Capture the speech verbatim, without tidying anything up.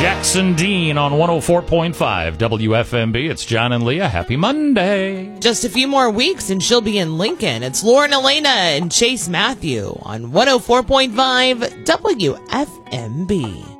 Jackson Dean on one oh four point five W F M B. It's John and Leah. Happy Monday. Just a few more weeks and she'll be in Lincoln. It's Lauren Elena and Chase Matthew on one oh four point five W F M B.